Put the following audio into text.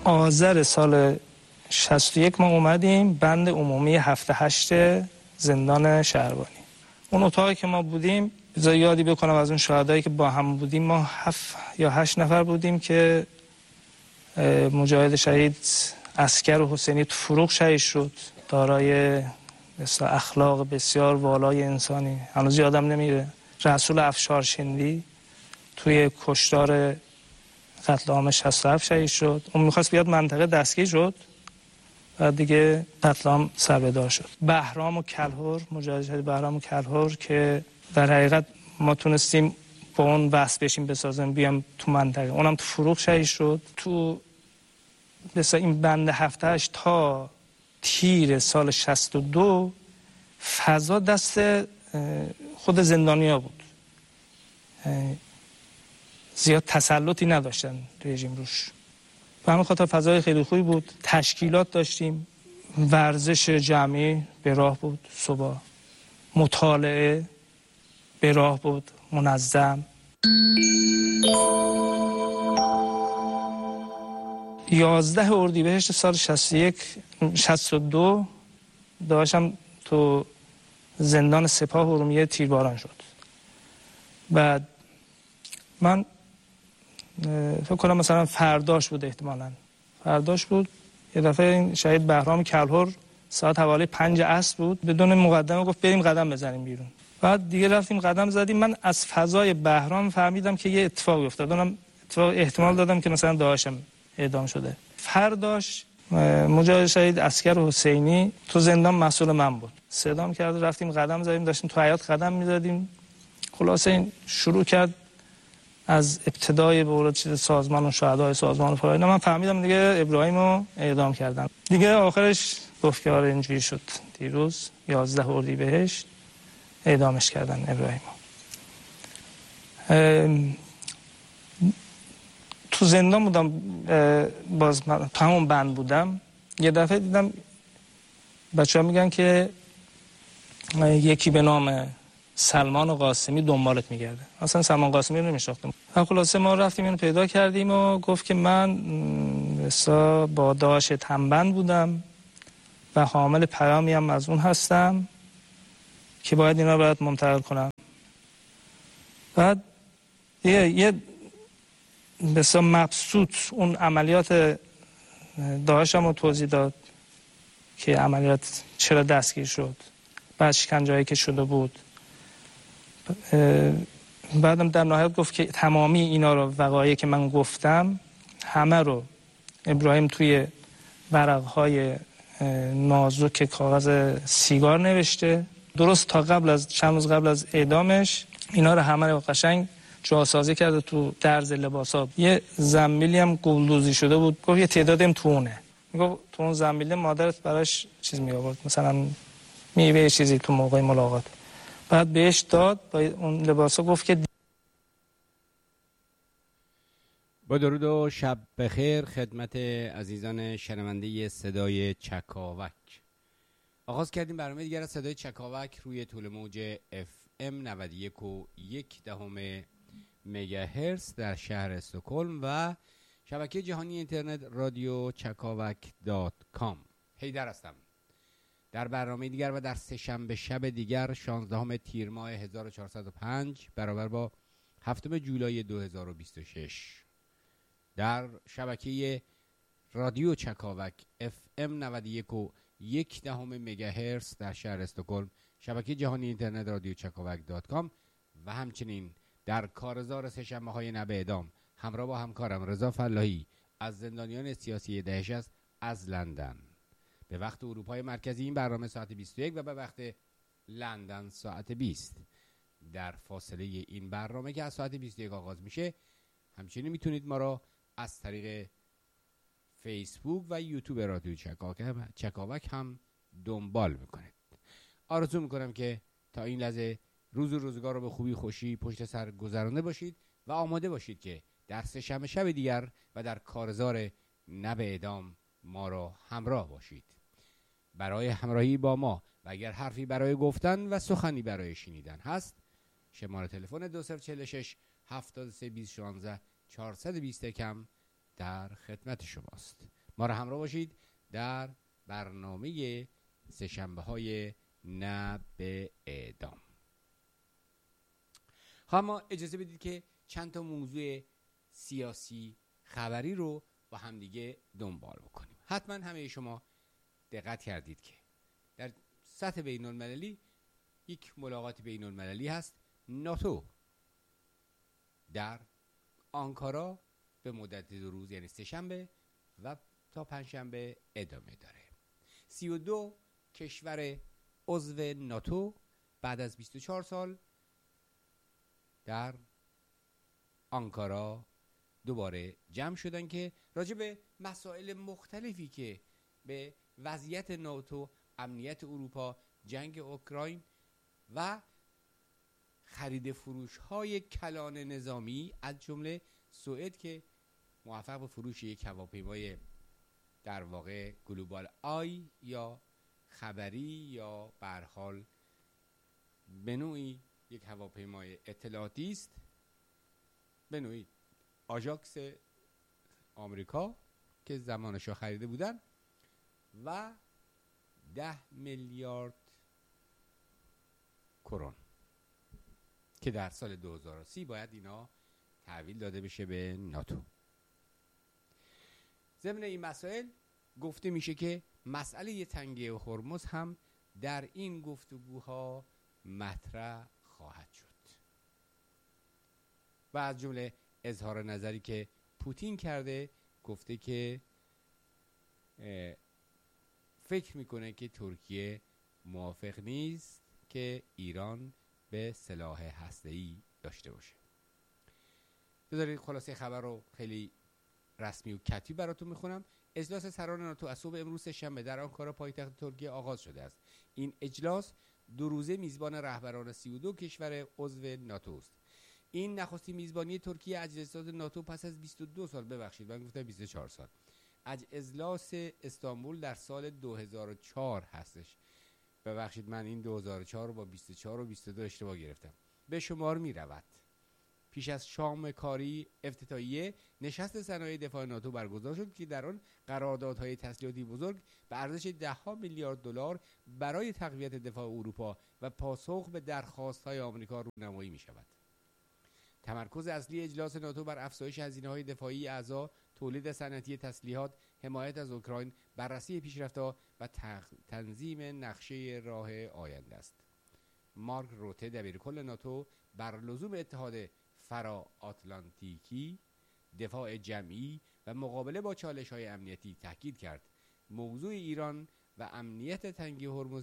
آذر سال 61 ما اومدیم بند عمومی 7-8 زندان شهربانی. اون اتاقی که ما بودیم، بذار یادی بکنم از اون شهدایی که با هم بودیم، ما 7 یا 8 نفر بودیم که مجاهد شهید عسکر حسینی تو فروغ شهید شد، دارای مثلا اخلاق بسیار والای انسانی، هنوز یادم نمیره. رسول افشار شندی توی کشتار قتل عام 67 شهید شد. اون میخواست بیاد منطقه دستگیر شد، بعد دیگه قتل عام سربه‌دار شد. بهرام و کلهر، مجاهد شهید بهرام و کلهر که در حقیقت ما تونستیم با اون بحث بشیم بسازیم بیام تو منطقه، اونم تو فروغ شهید شد. تو مثلا این بند 7-8 تا تیر سال 62 فضا دست خود زندانیا بود، زیاد تسلطی نداشتن رژیم روش. به همین خاطر فضای خیلی خوبی بود. تشکیلات داشتیم، ورزش جمعی به راه بود، صبح مطالعه به راه بود، منظم. 11 اردیبهشت سال 62 داشتم تو زندان سپاه ارومیه تیرباران شد. بعد من فکر کنم مثلا فرداش بود، احتمالاً فرداش بود، یه دفعه این شهید بهرام کلهر ساعت حوالی 5 عصر بود، بدون مقدمه گفت بریم قدم بزنیم بیرون. بعد دیگه رفتیم قدم زدیم. من از فضای بهرام فهمیدم که یه اتفاقی افتاد. اونم احتمال دادم که مثلا داعشم اعدام شده. فرداش مجاهد شهید عسکر حسینی تو زندان مسئول من بود، صدام کرد، رفتیم قدم زدیم، داشتیم تو حیاط قدم می‌زدیم. خلاصه این شروع کرد از ابتدای به قول چیز سازمان و شهدای سازمان و فلان. من فهمیدم دیگه ابراهیمو اعدام کردن. دیگه آخرش گفت که آره اینجوری شد، دیروز 11 اردیبهشت اعدامش کردن ابراهیمو. تو زندان بودم، باز من همون بند بودم. یه دفعه دیدم بچه‌ها میگن که یکی به نام سلمان قاسمی دنبالت میگرده. اصلا سلمان قاسمی رو نمیشناختم. خلاصه ما رفتیم اینو پیدا کردیم و گفت که من با داعش تنبند بودم و حامل پیامی هم از اون هستم که باید اینا رو باید منتقل کنم. بعد یه بسیار مبسوط اون عملیات داعش هم رو توضیح داد که عملیات چرا دستگیر شد، بعد شکنجه‌ای که شده بود. بعدم در نهایت گفت که تمامی اینا رو، وقایعی که من گفتم همه رو ابراهیم توی ورق‌های نازک کاغذ سیگار نوشته. درست تا قبل از چند روز قبل از اعدامش اینا رو همه رو قشنگ جاسازی کرده تو درز لباسا. یه زنبیلی هم گلدوزی شده بود، گفت یه تعدادیم تو اونه. میگفت تو اون زنبیل مادرت براش چیز می آورد، مثلا میوه چیزی تو موقع ملاقات. بعد بهش داد با اون لباسا، گفت که با درود و شب بخیر خدمت عزیزان شنونده صدای چکاوک. آغاز کردیم برنامه دیگر از صدای چکاوک روی طول موج FM 91.1 مگاهرتز در شهر استکهلم و شبکه جهانی اینترنت رادیو چکاوک.com. حیدر هستم در برنامه دیگر و در سه‌شنبه شب دیگر 16 تیر ماه 1405 برابر با 7 جولای 2026 در شبکه رادیو چکاوک FM 91.1 مگاهرتز در شهر استکهلم، شبکه جهانی اینترنت رادیو چکاوک.com و همچنین در کارزار سه‌شنبه های نب اعدام همراه با همکارم رضا فلاحی از زندانیان سیاسی دهشت از لندن. به وقت اروپای مرکزی این برنامه ساعت 21 و به وقت لندن ساعت 20. در فاصله این برنامه که از ساعت 21 آغاز میشه همچنین میتونید ما را از طریق فیسبوک و یوتیوب رادیو چکاوک هم دنبال میکنید. آرزو میکنم که تا این لحظه روز و روزگار رو به خوبی خوشی پشت سر گذرانده باشید و آماده باشید که در سه‌شنبه شب دیگر و در کارزار نب اعدام ما را همراه باشید. برای همراهی با ما و اگر حرفی برای گفتن و سخنی برای شنیدن هست، شماره تلفن 2046 73 20 16 420 کم در خدمت شماست. ما را همراه باشید در برنامه سه‌شنبه های نه به اعدام. اما اجازه بدید که چند تا موضوع سیاسی خبری رو با همدیگه دنبال بکنیم. حتما همه شما دقت کردید که در سطح بین المللی یک ملاقات بین المللی هست. ناتو در آنکارا به مدت 2 روز، یعنی سه‌شنبه و تا پنجشنبه ادامه داره. 32 کشور عضو ناتو بعد از 24 سال در آنکارا دوباره جمع شدن که راجع به مسائل مختلفی که به وضعیت ناتو، امنیت اروپا، جنگ اوکراین و خرید فروش های کلان نظامی از جمله سوئد که موفق به فروش یک هواپیمای در واقع گلوبال آی یا خبری یا به هر حال به نوعی یک هواپیمای اطلاعاتی است، به نوعی آژاکس آمریکا که زمانشو خریده بودن، و 10 میلیارد کرون که در سال 2030 باید اینا تحویل داده بشه به ناتو. ضمن این مسائل گفته میشه که مسئله تنگه هرمز هم در این گفتگوها مطرح خواهد شد و از جمله اظهار نظری که پوتین کرده، گفته که فکر میکنه که ترکیه موافق نیست که ایران به سلاح هسته‌ای داشته باشه. بذارید خلاصه خبر رو خیلی رسمی و کتبی براتون میخونم. اجلاس سران ناتو از صبح امروز سه‌شنبه در آنکارا پایتخت ترکیه آغاز شده است. این اجلاس 2 روزه میزبان رهبران 32 کشور عضو ناتو است. این نخستین میزبانی ترکیه اجلاسات ناتو پس از 22 سال، ببخشید من گفتم 24 سال، از اجلاس استانبول در سال 2004 هستش. ببخشید من این 2004 رو با 24 و 22 اشتباه گرفتم. به شمار می رود. پیش از شام کاری افتتاحیه نشست صنایع دفاع ناتو برگزار شد که در آن قراردادهای تسلیحاتی بزرگ به ارزش 10 میلیارد دلار برای تقویت دفاع اروپا و پاسخ به درخواست‌های آمریکا رونمایی می شود. تمرکز اصلی اجلاس ناتو بر افزایش هزینه‌های دفاعی اعضا، تولید صنعتی تسلیحات، حمایت از اوکراین، بررسی پیشرفت‌ها و تنظیم نقشه راه آینده است. مارک روته دبیرکل ناتو بر لزوم اتحاد فرا آتلانتیکی، دفاع جمعی و مقابله با چالش‌های امنیتی تاکید کرد. موضوع ایران و امنیت تنگه هرمز